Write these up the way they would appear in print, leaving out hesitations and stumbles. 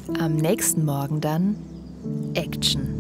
Am nächsten Morgen dann Action.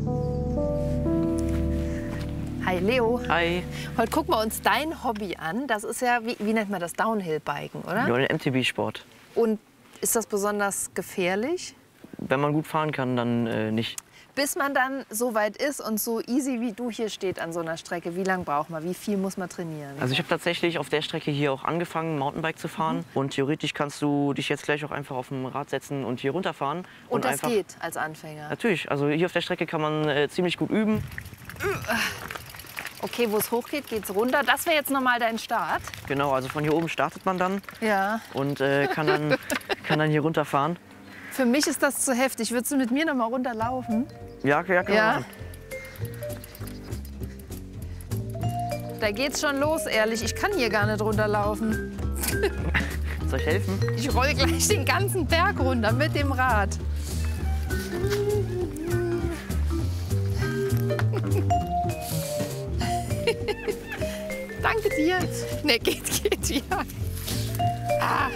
Hi Leo. Hi. Heute gucken wir uns dein Hobby an. Das ist ja, wie nennt man das, Downhill-Biken, oder? Ja, ein MTB-Sport. Und ist das besonders gefährlich? Wenn man gut fahren kann, dann nicht. Bis man dann so weit ist und so easy wie du hier steht an so einer Strecke, wie lange braucht man? Wie viel muss man trainieren? Also ich habe tatsächlich auf der Strecke hier auch angefangen, Mountainbike zu fahren. Und theoretisch kannst du dich jetzt gleich auch einfach auf dem Rad setzen und hier runterfahren. Und das einfach, geht als Anfänger? Natürlich, also hier auf der Strecke kann man ziemlich gut üben. Okay, wo es hochgeht, geht es runter. Das wäre jetzt nochmal dein Start. Genau, also von hier oben startet man dann Ja. und kann dann hier runterfahren. Für mich ist das zu heftig. Würdest du mit mir nochmal runterlaufen? Ja, können wir Ja. machen. Da geht's schon los, ehrlich. Ich kann hier gar nicht runterlaufen. Soll ich helfen? Ich roll gleich den ganzen Berg runter mit dem Rad. Danke dir. Ne, geht, ja. Ah.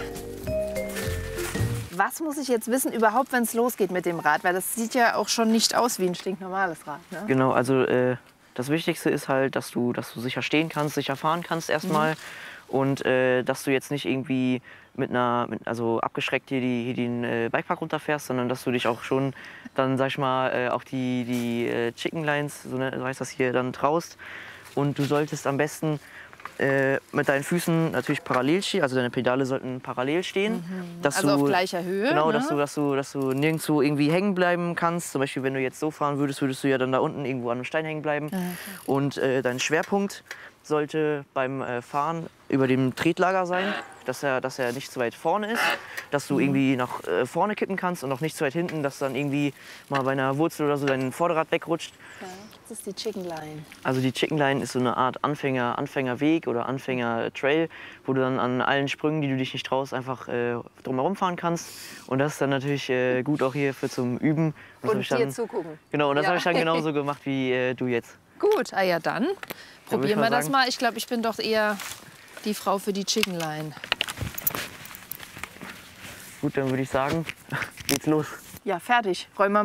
Was muss ich jetzt wissen überhaupt, wenn es losgeht mit dem Rad? Weil das sieht ja auch schon nicht aus wie ein stinknormales Rad, ne? Genau, also das Wichtigste ist halt, dass du sicher stehen kannst, sicher fahren kannst erstmal. Und dass du jetzt nicht irgendwie also abgeschreckt hier den Bikepark runterfährst, sondern dass du dich auch schon dann, sag ich mal, auch die Chicken Lines, so heißt das hier, dann traust. Und du solltest am besten mit deinen Füßen natürlich parallel stehen, also deine Pedale sollten parallel stehen. Dass Also du, auf gleicher Höhe, Genau, ne? dass du nirgendwo irgendwie hängen bleiben kannst. Zum Beispiel, wenn du jetzt so fahren würdest, würdest du ja dann da unten irgendwo an einem Stein hängen bleiben. Und dein Schwerpunkt sollte beim Fahren über dem Tretlager sein, dass er nicht zu weit vorne ist, dass du irgendwie nach vorne kippen kannst und auch nicht zu weit hinten, dass dann irgendwie mal bei einer Wurzel oder so dein Vorderrad wegrutscht. Ja, das ist die Chicken Line. Also die Chicken Line ist so eine Art Anfängerweg oder Anfänger-Trail, wo du dann an allen Sprüngen, die du dich nicht traust, einfach drumherum fahren kannst. Und das ist dann natürlich gut auch hier zum Üben. Und dir zugucken. Genau, und das Ja. habe ich dann genauso gemacht wie du jetzt. Gut, ja dann probieren wir das sagen. mal. Ich glaube, ich bin doch eher die Frau für die Chicken Line. Gut, dann würde ich sagen, geht's los. Ja, fertig. Räum mal